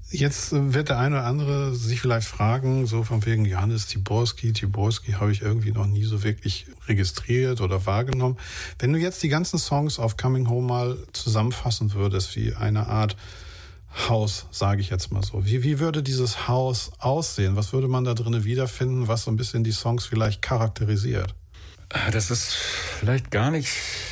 Jetzt wird der eine oder andere sich vielleicht fragen, so von wegen Janis Tiborski habe ich irgendwie noch nie so wirklich registriert oder wahrgenommen. Wenn du jetzt die ganzen Songs auf Coming Home mal zusammenfassen würdest, wie eine Art Haus, sage ich jetzt mal so. Wie würde dieses Haus aussehen? Was würde man da drinnen wiederfinden, was so ein bisschen die Songs vielleicht charakterisiert? Das ist vielleicht gar nicht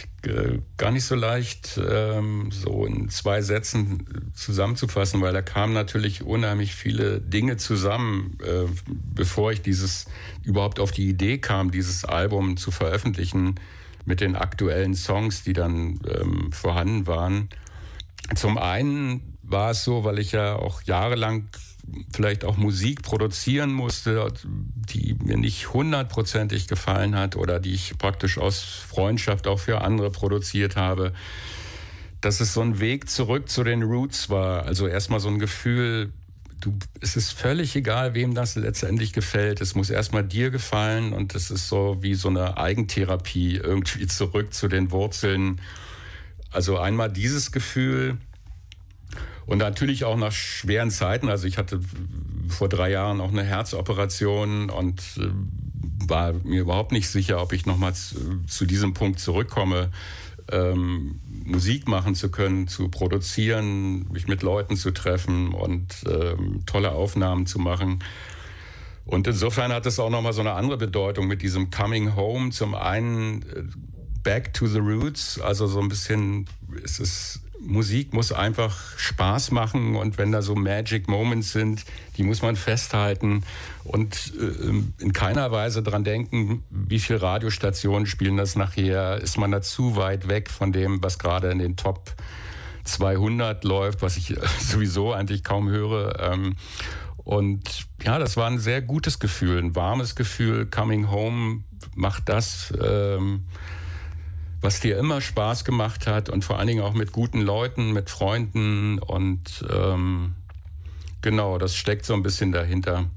so leicht, so in 2 Sätzen zusammenzufassen, weil da kamen natürlich unheimlich viele Dinge zusammen, bevor ich überhaupt auf die Idee kam, dieses Album zu veröffentlichen mit den aktuellen Songs, die dann vorhanden waren. Zum einen war es so, weil ich ja auch jahrelang vielleicht auch Musik produzieren musste, die mir nicht 100%ig gefallen hat oder die ich praktisch aus Freundschaft auch für andere produziert habe, dass es so ein Weg zurück zu den Roots war. Also erstmal so ein Gefühl, es ist völlig egal, wem das letztendlich gefällt. Es muss erstmal dir gefallen und es ist so wie so eine Eigentherapie, irgendwie zurück zu den Wurzeln. Also einmal dieses Gefühl. Und natürlich auch nach schweren Zeiten. Also ich hatte vor 3 Jahren auch eine Herzoperation und war mir überhaupt nicht sicher, ob ich nochmal zu diesem Punkt zurückkomme, Musik machen zu können, zu produzieren, mich mit Leuten zu treffen und tolle Aufnahmen zu machen. Und insofern hat es auch nochmal so eine andere Bedeutung mit diesem Coming Home. Zum einen Back to the Roots, also so ein bisschen, Musik muss einfach Spaß machen und wenn da so Magic Moments sind, die muss man festhalten und in keiner Weise dran denken, wie viele Radiostationen spielen das nachher, ist man da zu weit weg von dem, was gerade in den Top 200 läuft, was ich sowieso eigentlich kaum höre. Und ja, das war ein sehr gutes Gefühl, ein warmes Gefühl. Coming Home macht das, was dir immer Spaß gemacht hat und vor allen Dingen auch mit guten Leuten, mit Freunden und genau, das steckt so ein bisschen dahinter.